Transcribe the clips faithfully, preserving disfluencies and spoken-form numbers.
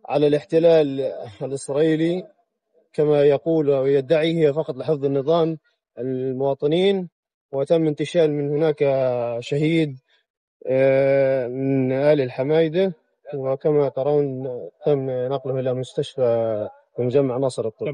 على الاحتلال الإسرائيلي كما يقول ويدعي هي فقط لحفظ النظام المواطنين، وتم انتشال من هناك شهيد آه، من آل الحمايدة، وكما ترون تم نقله إلى مستشفى في مجمع ناصر الطب.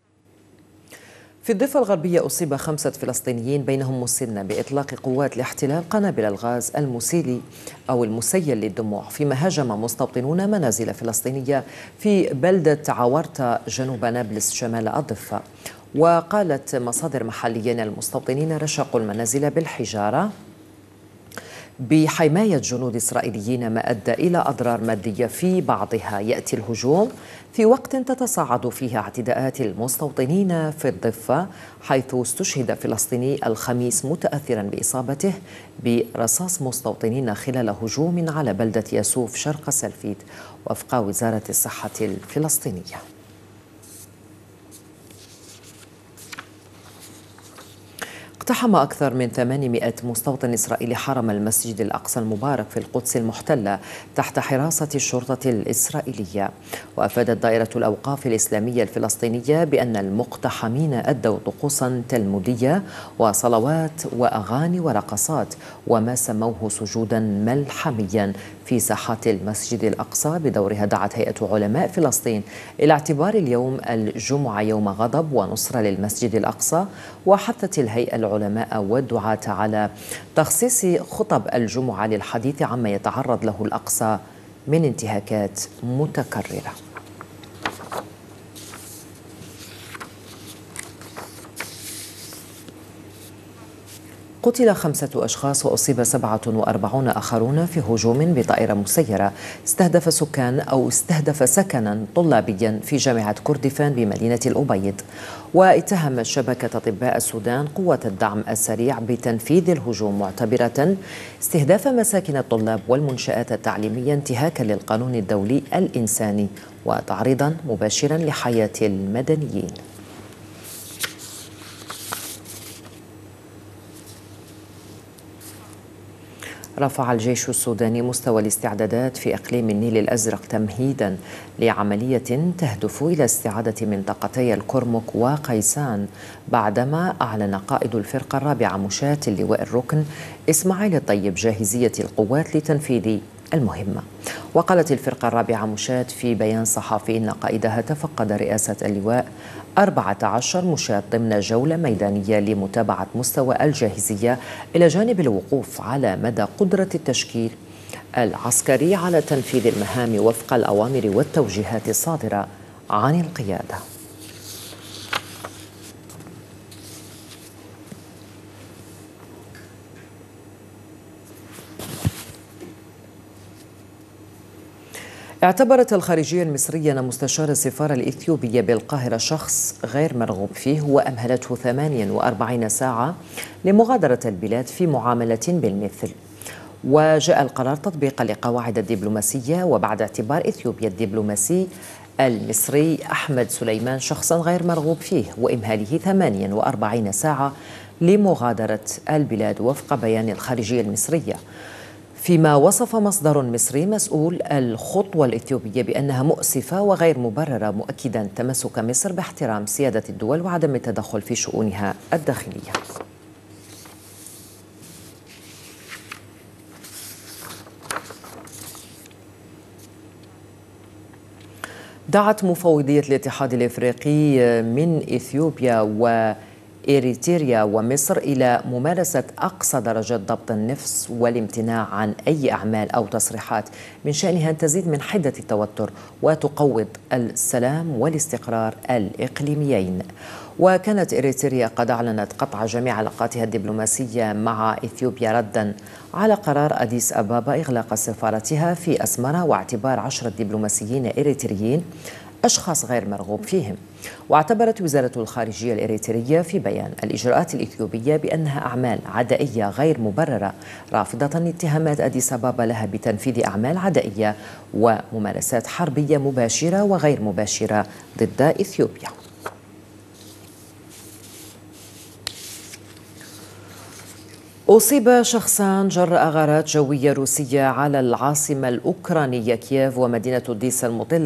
في الضفة الغربية أصيب خمسة فلسطينيين بينهم مسنة بإطلاق قوات الاحتلال قنابل الغاز المسيل أو المسيل للدموع، فيما هاجم مستوطنون منازل فلسطينية في بلدة عورتا جنوب نابلس شمال الضفة. وقالت مصادر محلية أن المستوطنين رشقوا المنازل بالحجارة بحماية جنود إسرائيليين، ما أدى إلى أضرار مادية في بعضها. يأتي الهجوم في وقت تتصاعد فيه اعتداءات المستوطنين في الضفة، حيث استشهد فلسطيني الخميس متأثرا بإصابته برصاص مستوطنين خلال هجوم على بلدة ياسوف شرق سلفيت، وفق وزارة الصحة الفلسطينية. اقتحم أكثر من ثمانمائة مستوطن إسرائيلي حرم المسجد الأقصى المبارك في القدس المحتلة تحت حراسة الشرطة الإسرائيلية. وأفادت دائرة الأوقاف الإسلامية الفلسطينية بأن المقتحمين أدوا طقوسا تلمودية وصلوات وأغاني ورقصات، وما سموه سجودا ملحميا في ساحات المسجد الأقصى. بدورها دعت هيئة علماء فلسطين إلى اعتبار اليوم الجمعة يوم غضب ونصرة للمسجد الأقصى، وحثت الهيئة العلماء والدعاة على تخصيص خطب الجمعة للحديث عما يتعرض له الأقصى من انتهاكات متكررة. قتل خمسة أشخاص وأصيب سبعة وأربعون آخرون في هجوم بطائرة مسيرة استهدف سكان أو استهدف سكنا طلابيا في جامعة كردفان بمدينة الأبيض. واتهمت شبكة أطباء السودان قوة الدعم السريع بتنفيذ الهجوم، معتبرة استهداف مساكن الطلاب والمنشآت التعليمية انتهاكا للقانون الدولي الإنساني وتعريضا مباشرا لحياة المدنيين. رفع الجيش السوداني مستوى الاستعدادات في إقليم النيل الأزرق تمهيدا لعملية تهدف إلى استعادة منطقتي الكرمك وقيسان، بعدما أعلن قائد الفرقة الرابعة مشاة اللواء الركن إسماعيل الطيب جاهزية القوات لتنفيذ المهمة. وقالت الفرقة الرابعة مشاة في بيان صحفي إن قائدها تفقد رئاسة اللواء أربعة عشر مشاة ضمن جولة ميدانية لمتابعة مستوى الجاهزية، إلى جانب الوقوف على مدى قدرة التشكيل العسكري على تنفيذ المهام وفق الأوامر والتوجيهات الصادرة عن القيادة. اعتبرت الخارجية المصرية أن مستشار السفارة الإثيوبية بالقاهرة شخص غير مرغوب فيه، وأمهلته ثمانية وأربعين ساعة لمغادرة البلاد في معاملة بالمثل. وجاء القرار تطبيقا لقواعد الدبلوماسية، وبعد اعتبار إثيوبيا الدبلوماسي المصري أحمد سليمان شخصا غير مرغوب فيه، وإمهاله ثمانية وأربعين ساعة لمغادرة البلاد وفق بيان الخارجية المصرية. فيما وصف مصدر مصري مسؤول الخطوة الإثيوبية بأنها مؤسفة وغير مبررة، مؤكدا تمسك مصر باحترام سيادة الدول وعدم التدخل في شؤونها الداخلية. دعت مفوضية الاتحاد الإفريقي من إثيوبيا و إريتريا ومصر إلى ممارسة أقصى درجات ضبط النفس والامتناع عن أي أعمال أو تصريحات من شأنها أن تزيد من حدة التوتر وتقوض السلام والاستقرار الإقليميين. وكانت إريتريا قد أعلنت قطع جميع علاقاتها الدبلوماسية مع إثيوبيا ردا على قرار أديس أبابا إغلاق سفارتها في أسمرة، واعتبار عشرة دبلوماسيين إريتريين أشخاص غير مرغوب فيهم. واعتبرت وزارة الخارجية الإريترية في بيان الإجراءات الإثيوبية بأنها أعمال عدائية غير مبررة، رافضة اتهامات أديس أبابا لها بتنفيذ أعمال عدائية وممارسات حربية مباشرة وغير مباشرة ضد إثيوبيا. أصيب شخصان جراء غارات جوية روسية على العاصمة الأوكرانية كييف ومدينة أوديسا المطلة